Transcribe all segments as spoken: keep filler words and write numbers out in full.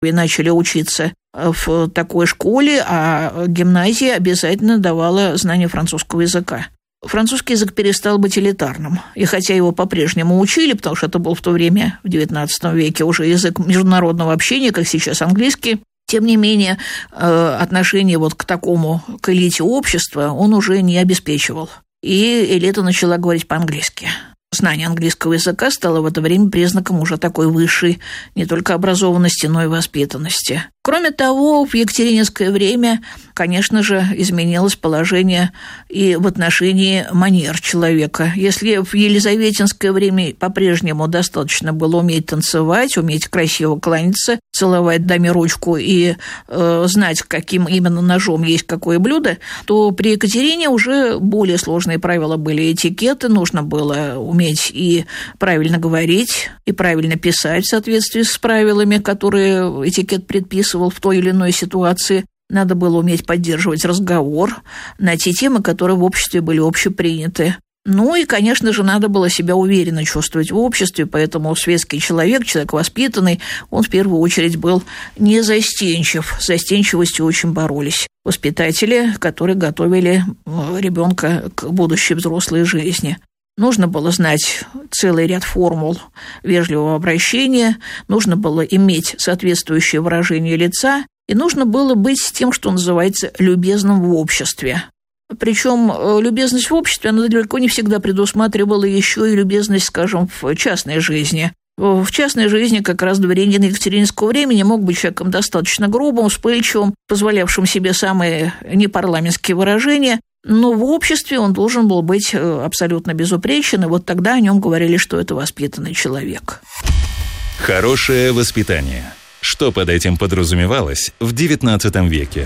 и начали учиться в такой школе, а гимназия обязательно давала знание французского языка. Французский язык перестал быть элитарным. И хотя его по-прежнему учили, потому что это был в то время, в девятнадцатом веке, уже язык международного общения, как сейчас английский, тем не менее, отношение вот к такому, к элите общества он уже не обеспечивал. И элита начала говорить по-английски. Знание английского языка стало в это время признаком уже такой высшей не только образованности, но и воспитанности. Кроме того, в екатерининское время, конечно же, изменилось положение и в отношении манер человека. Если в елизаветинское время по-прежнему достаточно было уметь танцевать, уметь красиво кланяться, целовать даме ручку и э, знать, каким именно ножом есть какое блюдо, то при Екатерине уже более сложные правила были этикеты, нужно было уметь и правильно говорить, и правильно писать в соответствии с правилами, которые этикет предписывал в той или иной ситуации. Надо было уметь поддерживать разговор на те темы, которые в обществе были общеприняты. Ну и, конечно же, надо было себя уверенно чувствовать в обществе, поэтому светский человек, человек воспитанный, он в первую очередь был не застенчив. С застенчивостью очень боролись воспитатели, которые готовили ребенка к будущей взрослой жизни. Нужно было знать целый ряд формул вежливого обращения, нужно было иметь соответствующее выражение лица, и нужно было быть тем, что называется, любезным в обществе. Причем любезность в обществе, она далеко не всегда предусматривала еще и любезность, скажем, в частной жизни. В частной жизни как раз дворянин екатерининского времени мог быть человеком достаточно грубым, вспыльчивым, позволявшим себе самые непарламентские выражения, но в обществе он должен был быть абсолютно безупречен, и вот тогда о нем говорили, что это воспитанный человек. Хорошее воспитание. Что под этим подразумевалось в девятнадцатом веке?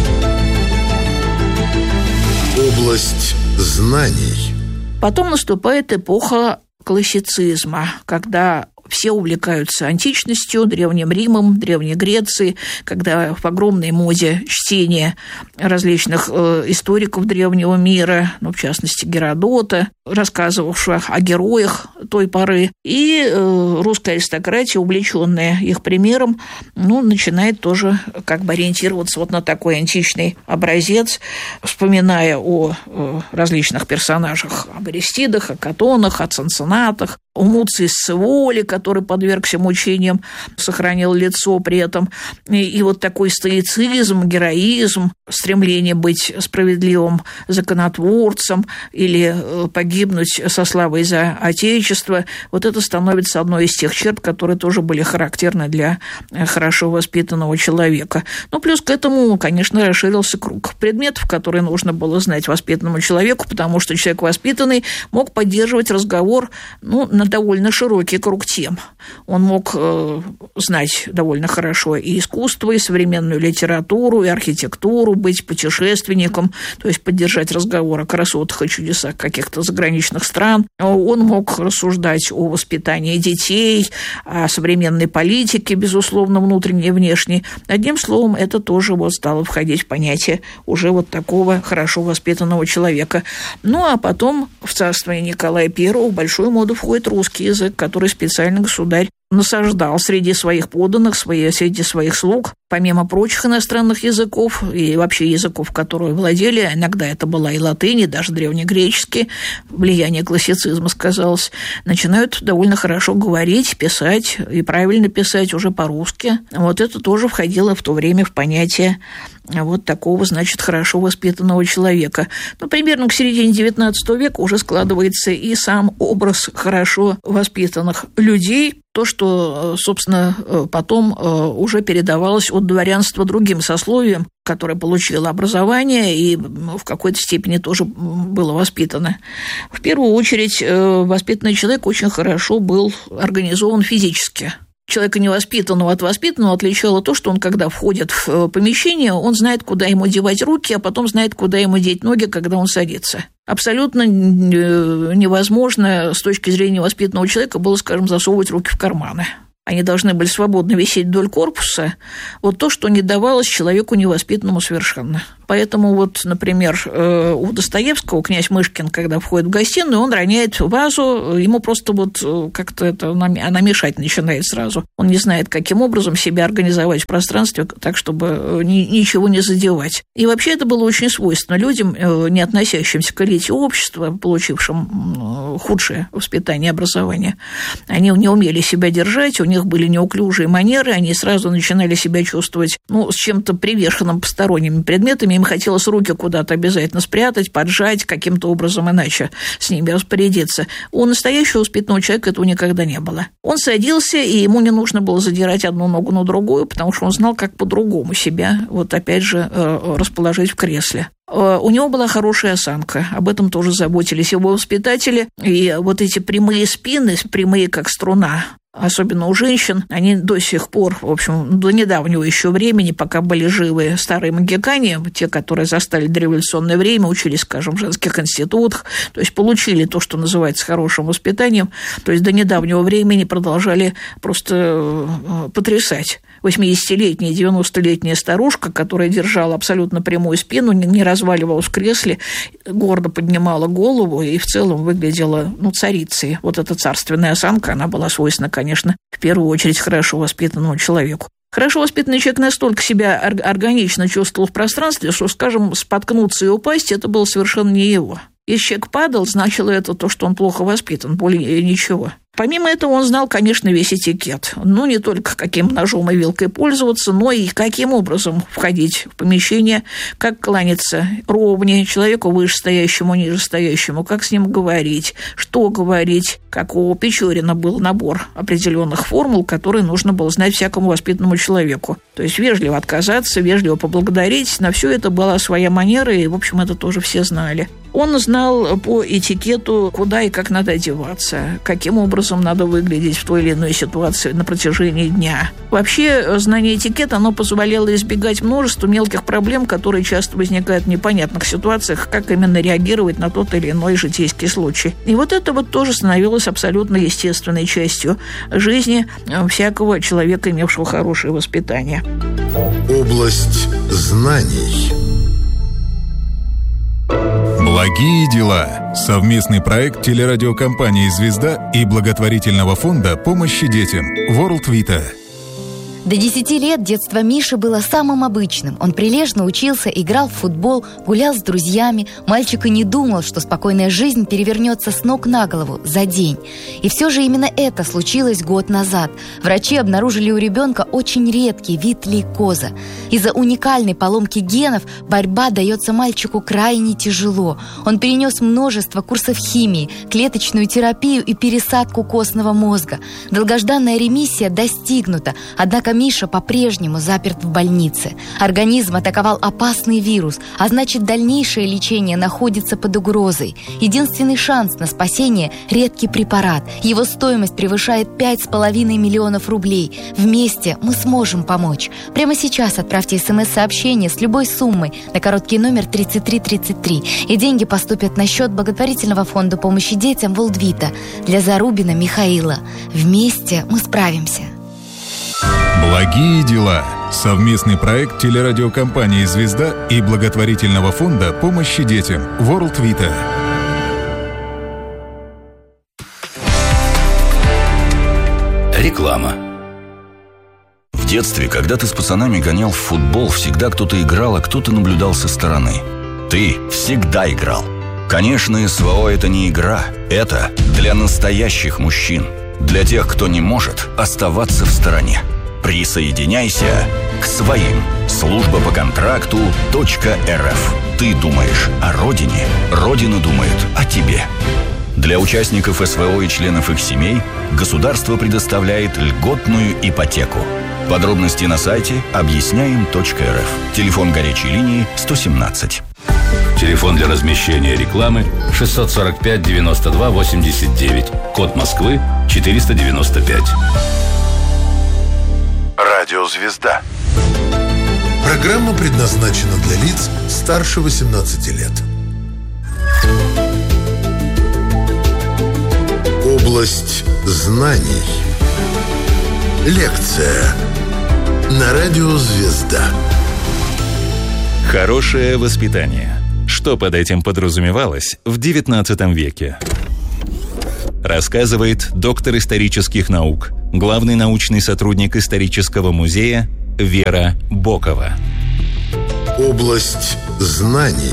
Область знаний. Потом наступает эпоха классицизма, когда все увлекаются античностью, Древним Римом, Древней Грецией, когда в огромной моде чтения различных э, историков древнего мира, ну, в частности, Геродота, рассказывавшего о героях той поры, и э, русская аристократия, увлеченная их примером, ну, начинает тоже как бы ориентироваться вот на такой античный образец, вспоминая о э, различных персонажах, об Аристидах, о Катонах, о Цинциннатах, о Муции Сцеволе, который подвергся мучениям, сохранил лицо при этом. И, и вот такой стоицизм, героизм, стремление быть справедливым законотворцем или погибнуть со славой за Отечество, вот это становится одной из тех черт, которые тоже были характерны для хорошо воспитанного человека. Ну, плюс к этому, конечно, расширился круг предметов, которые нужно было знать воспитанному человеку, потому что человек воспитанный мог поддерживать разговор, ну, на довольно широкий круг тем. Он мог э, знать довольно хорошо и искусство, и современную литературу, и архитектуру, быть путешественником, то есть поддержать разговор о красотах и чудесах каких-то заграничных стран. Он мог рассуждать о воспитании детей, о современной политике, безусловно, внутренней и внешней. Одним словом, это тоже вот стало входить в понятие уже вот такого хорошо воспитанного человека. Ну, а потом в царствовании Николая Первого в большую моду входит русский язык, который специально государь насаждал среди своих подданных, среди своих слуг, помимо прочих иностранных языков и вообще языков, которые владели, иногда это была и латынь, и даже древнегреческий, влияние классицизма сказалось, начинают довольно хорошо говорить, писать и правильно писать уже по-русски. Вот это тоже входило в то время в понятие вот такого, значит, хорошо воспитанного человека. Ну, примерно к середине девятнадцатого века уже складывается и сам образ хорошо воспитанных людей, то, что, собственно, потом уже передавалось от дворянства другим сословиям, которое получило образование и в какой-то степени тоже было воспитано. В первую очередь, воспитанный человек очень хорошо был организован физически. Человека невоспитанного от воспитанного отличало то, что он, когда входит в помещение, он знает, куда ему девать руки, а потом знает, куда ему деть ноги, когда он садится. Абсолютно невозможно с точки зрения воспитанного человека было, скажем, засовывать руки в карманы. Они должны были свободно висеть вдоль корпуса. Вот то, что не давалось человеку невоспитанному совершенно. Поэтому вот, например, у Достоевского князь Мышкин, когда входит в гостиную, он роняет вазу, ему просто вот как-то это она мешать начинает сразу. Он не знает, каким образом себя организовать в пространстве так, чтобы ничего не задевать. И вообще это было очень свойственно людям, не относящимся к элите общества, получившим худшее воспитание и образование. Они не умели себя держать, у них были неуклюжие манеры, они сразу начинали себя чувствовать, ну, с чем-то привешенным посторонними предметами, им хотелось руки куда-то обязательно спрятать, поджать, каким-то образом иначе с ними распорядиться. У настоящего воспитанного человека этого никогда не было. Он садился, и ему не нужно было задирать одну ногу на другую, потому что он знал, как по-другому себя, вот опять же, расположить в кресле. У него была хорошая осанка, об этом тоже заботились его воспитатели, и вот эти прямые спины, прямые как струна, особенно у женщин, они до сих пор, в общем, до недавнего еще времени, пока были живы старые магикане, те, которые застали дореволюционное время, учились, скажем, в женских институтах, то есть получили то, что называется хорошим воспитанием, то есть до недавнего времени продолжали просто потрясать. восьмидесятилетняя, девяностолетняя старушка, которая держала абсолютно прямую спину, не разваливалась в кресле, гордо поднимала голову и в целом выглядела, ну, царицей. Вот эта царственная осанка, она была свойственна, конечно, в первую очередь хорошо воспитанному человеку. Хорошо воспитанный человек настолько себя органично чувствовал в пространстве, что, скажем, споткнуться и упасть – это было совершенно не его. Если человек падал, значило это то, что он плохо воспитан, более ничего. Помимо этого, он знал, конечно, весь этикет. Ну, не только каким ножом и вилкой пользоваться, но и каким образом входить в помещение, как кланяться ровнее человеку вышестоящему, нижестоящему, как с ним говорить, что говорить, как у Печорина был набор определенных формул, которые нужно было знать всякому воспитанному человеку. То есть вежливо отказаться, вежливо поблагодарить, на все это была своя манера, и, в общем, это тоже все знали. Он знал по этикету, куда и как надо одеваться, каким образом надо выглядеть в той или иной ситуации на протяжении дня. Вообще, знание этикета, оно позволяло избегать множества мелких проблем, которые часто возникают в непонятных ситуациях, как именно реагировать на тот или иной житейский случай. И вот это вот тоже становилось абсолютно естественной частью жизни всякого человека, имевшего хорошее воспитание. Область знаний. Благие дела. Совместный проект телерадиокомпании «Звезда» и благотворительного фонда помощи детям World Vita. До десяти лет детство Миши было самым обычным. Он прилежно учился, играл в футбол, гулял с друзьями. Мальчик и не думал, что спокойная жизнь перевернется с ног на голову за день. И все же именно это случилось год назад. Врачи обнаружили у ребенка очень редкий вид лейкоза. Из-за уникальной поломки генов борьба дается мальчику крайне тяжело. Он перенес множество курсов химии, клеточную терапию и пересадку костного мозга. Долгожданная ремиссия достигнута, однако Миша по-прежнему заперт в больнице. Организм атаковал опасный вирус, а значит, дальнейшее лечение находится под угрозой. Единственный шанс на спасение – редкий препарат. Его стоимость превышает пять с половиной миллионов рублей. Вместе мы сможем помочь. Прямо сейчас отправьте смс-сообщение с любой суммой на короткий номер тридцать три тридцать три, и деньги поступят на счет благотворительного фонда помощи детям World Vita для Зарубина Михаила. Вместе мы справимся. Благие дела. Совместный проект телерадиокомпании «Звезда» и благотворительного фонда помощи детям World Vita. Реклама. В детстве, когда ты с пацанами гонял в футбол, всегда кто-то играл, а кто-то наблюдал со стороны. Ты всегда играл. Конечно, СВО – это не игра. Это для настоящих мужчин. Для тех, кто не может оставаться в стороне. Присоединяйся к своим. Служба по контракту .рф. Ты думаешь о родине, Родина думает о тебе. Для участников СВО и членов их семей государство предоставляет льготную ипотеку. Подробности на сайте объясняем точка эр эф. Телефон горячей линии сто семнадцать. Телефон для размещения рекламы шестьсот сорок пять девяносто два восемьдесят девять. Код Москвы четыреста девяносто пять. Радио «Звезда». Программа предназначена для лиц старше восемнадцати лет. Область знаний. Лекция на радио «Звезда». Хорошее воспитание. Что под этим подразумевалось в девятнадцатом веке? Рассказывает доктор исторических наук, главный научный сотрудник исторического музея Вера Бокова. Область знаний.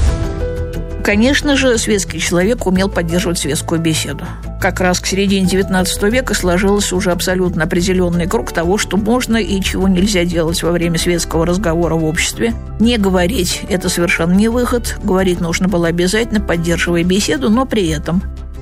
Конечно же, светский человек умел поддерживать светскую беседу. Как раз к середине девятнадцатого века сложился уже абсолютно определенный круг того, что можно и чего нельзя делать во время светского разговора в обществе. Не говорить – это совершенно не выход. Говорить нужно было обязательно, поддерживая беседу, но при этом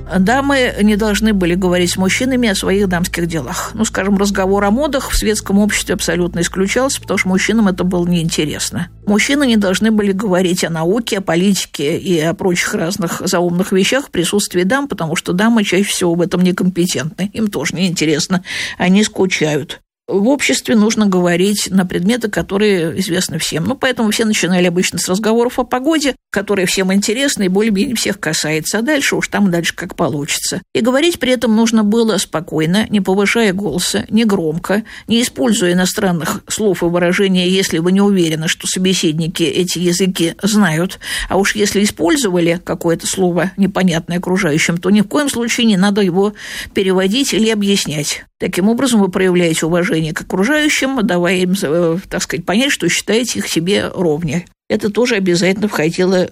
дамы не должны были говорить с мужчинами о своих дамских делах. Ну, скажем, разговор о модах в светском обществе абсолютно исключался, потому что мужчинам это было неинтересно. Мужчины не должны были говорить о науке, о политике и о прочих разных заумных вещах в присутствии дам, потому что дамы чаще всего в этом некомпетентны. Им тоже неинтересно, они скучают. В обществе нужно говорить на предметы, которые известны всем. Ну, поэтому все начинали обычно с разговоров о погоде, которые всем интересны и более-менее всех касается. А дальше уж там дальше как получится. И говорить при этом нужно было спокойно, не повышая голоса, не громко, не используя иностранных слов и выражений, если вы не уверены, что собеседники эти языки знают. А уж если использовали какое-то слово непонятное окружающим, то ни в коем случае не надо его переводить или объяснять. Таким образом, вы проявляете уважение к окружающим, давая им, так сказать, понять, что считаете их себе ровнее. Это тоже обязательно входило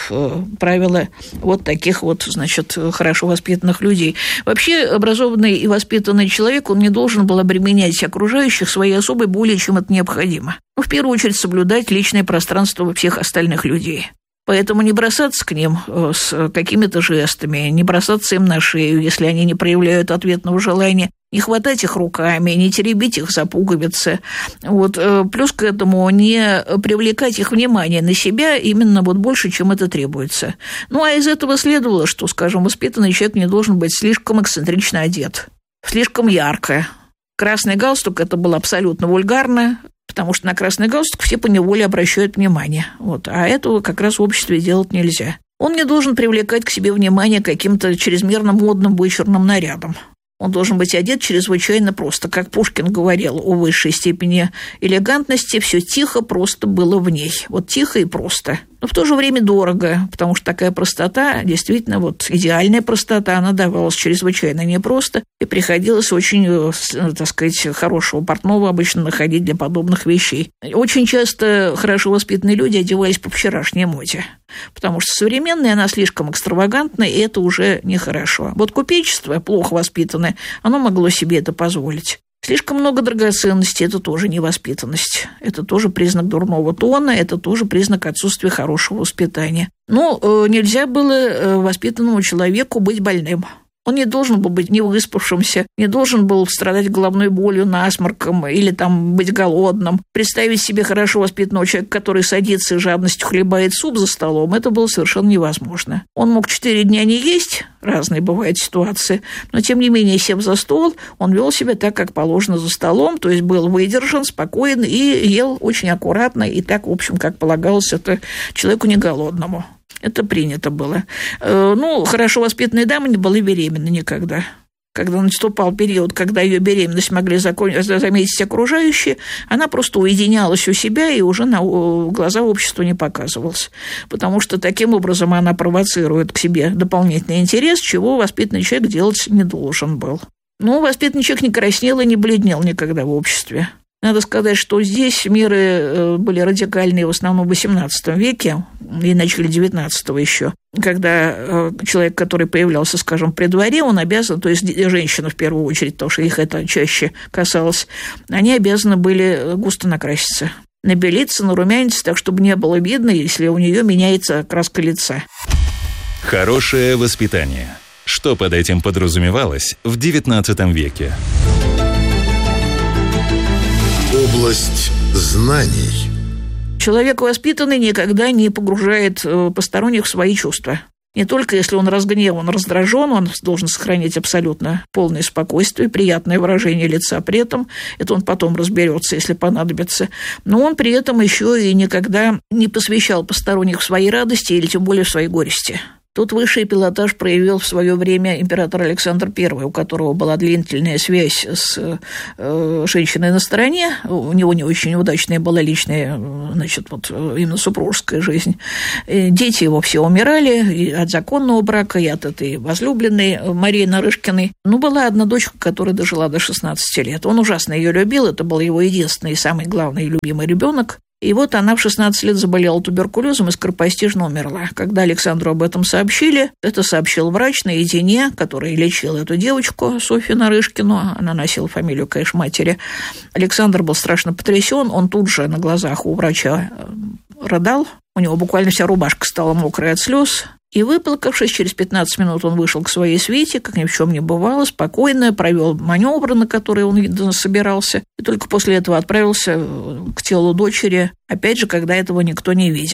в правила вот таких вот, значит, хорошо воспитанных людей. Вообще, образованный и воспитанный человек, он не должен был обременять окружающих своей особой более, чем это необходимо. Ну, в первую очередь, соблюдать личное пространство всех остальных людей. Поэтому не бросаться к ним с какими-то жестами, не бросаться им на шею, если они не проявляют ответного желания, не хватать их руками, не теребить их за пуговицы. Вот. Плюс к этому не привлекать их внимание на себя именно вот больше, чем это требуется. Ну, а из этого следовало, что, скажем, воспитанный человек не должен быть слишком эксцентрично одет, слишком ярко. Красный галстук – это было абсолютно вульгарно, потому что на красный галстук все поневоле обращают внимание. Вот. А этого как раз в обществе делать нельзя. Он не должен привлекать к себе внимание каким-то чрезмерно модным вычурным нарядом. Он должен быть одет чрезвычайно просто. Как Пушкин говорил о высшей степени элегантности, все тихо, просто было в ней. Вот тихо и просто. Но в то же время дорого, потому что такая простота, действительно, вот идеальная простота, она давалась чрезвычайно непросто, и приходилось очень, так сказать, хорошего портного обычно находить для подобных вещей. Очень часто хорошо воспитанные люди одевались по вчерашней моде, потому что современная, она слишком экстравагантная, и это уже нехорошо. Вот купечество, плохо воспитанное, оно могло себе это позволить. Слишком много драгоценностей – это тоже невоспитанность. Это тоже признак дурного тона, это тоже признак отсутствия хорошего воспитания. Но э, нельзя было э, воспитанному человеку быть больным. Он не должен был быть невыспавшимся, не должен был страдать головной болью, насморком или там быть голодным. Представить себе хорошо воспитанного человека, который садится и жадностью хлебает суп за столом, это было совершенно невозможно. Он мог четыре дня не есть, разные бывают ситуации, но тем не менее, сев за стол, он вел себя так, как положено за столом, то есть был выдержан, спокоен и ел очень аккуратно, и так, в общем, как полагалось это человеку не голодному. Это принято было. Ну, хорошо воспитанные дамы не были беременны никогда. Когда наступал период, когда ее беременность могли заметить окружающие, она просто уединялась у себя и уже на глаза обществу не показывалась. Потому что таким образом она провоцирует к себе дополнительный интерес, чего воспитанный человек делать не должен был. Но воспитанный человек не краснел и не бледнел никогда в обществе. Надо сказать, что здесь меры были радикальные в основном в восемнадцатом веке и начале девятнадцатого еще, когда человек, который появлялся, скажем, при дворе, он обязан, то есть женщина в первую очередь, потому что их это чаще касалось, они обязаны были густо накраситься, набелиться, нарумяниться, так, чтобы не было видно, если у нее меняется краска лица. Хорошее воспитание. Что под этим подразумевалось в девятнадцатом веке? Область знаний. Человек воспитанный никогда не погружает посторонних в свои чувства. Не только если он разгневан, раздражен, он должен сохранять абсолютно полное спокойствие, приятное выражение лица при этом. Это он потом разберется, если понадобится. Но он при этом еще и никогда не посвящал посторонних в свои радости или тем более в свои горести. Тут высший пилотаж проявил в свое время император Александр Первый, у которого была длительная связь с э, женщиной на стороне. У него не очень удачная была личная, значит, вот именно супружеская жизнь. И дети его все умирали и от законного брака, и от этой возлюбленной Марии Нарышкиной. Ну, была одна дочка, которая дожила до шестнадцати лет. Он ужасно ее любил, это был его единственный и самый главный и любимый ребенок. И вот она в шестнадцать лет заболела туберкулезом и скоропостижно умерла. Когда Александру об этом сообщили, это сообщил врач наедине, который лечил эту девочку, Софью Нарышкину. Она носила фамилию, конечно, матери. Александр был страшно потрясен. Он тут же на глазах у врача рыдал. У него буквально вся рубашка стала мокрой от слез. И, выплакавшись, через пятнадцать минут он вышел к своей свите, как ни в чем не бывало, спокойно провел маневры, на которые он собирался, и только после этого отправился к телу дочери, опять же, когда этого никто не видел.